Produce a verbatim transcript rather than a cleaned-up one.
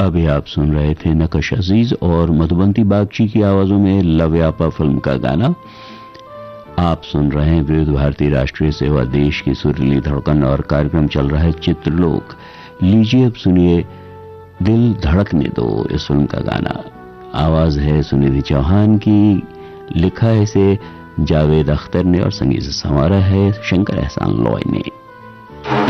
अभी आप सुन रहे थे नकश अजीज और मधुबंती बागची की आवाजों में लव्यापा फिल्म का गाना। आप सुन रहे हैं विविध भारती राष्ट्रीय सेवा देश की सुरीली धड़कन और कार्यक्रम चल रहा है चित्रलोक। लीजिए अब सुनिए दिल धड़कने दो इस फिल्म का गाना। आवाज है सुनिधि चौहान की, लिखा है इसे जावेद अख्तर ने और संगीत से संवारा है शंकर एहसान लॉय ने।